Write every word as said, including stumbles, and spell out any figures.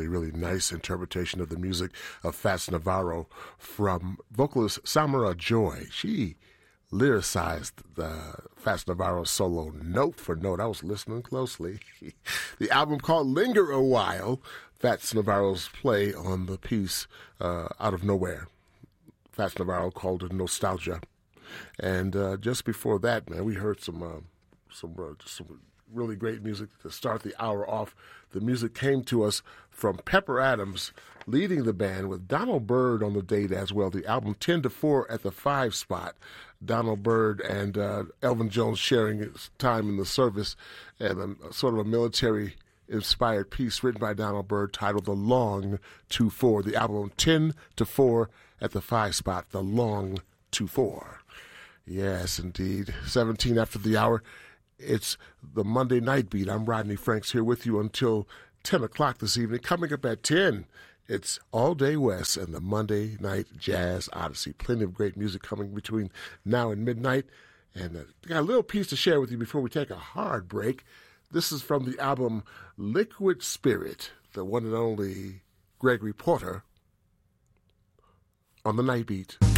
really, really nice interpretation of the music of Fats Navarro from vocalist Samara Joy. She lyricized the Fats Navarro solo note for note. I was listening closely. The album called Linger a While, Fats Navarro's play on the piece uh, Out of Nowhere. Fats Navarro called it Nostalgia. And uh, just before that, man, we heard some uh, some, uh, some really great music to start the hour off. The music came to us from Pepper Adams leading the band with Donald Byrd on the date as well. The album ten to four at the five spot. Donald Byrd and uh, Elvin Jones sharing his time in the service, and a, sort of a military inspired piece written by Donald Byrd titled The Long to Four. The album ten to four at the five spot, The Long to Four. Yes, indeed. seventeen after the hour. It's the Monday Night Beat. I'm Rodney Franks here with you until ten o'clock this evening. Coming up at ten, it's All Day West and the Monday Night Jazz Odyssey. Plenty of great music coming between now and midnight. And uh, got a little piece to share with you before we take a hard break. This is from the album Liquid Spirit, the one and only Gregory Porter on the Night Beat.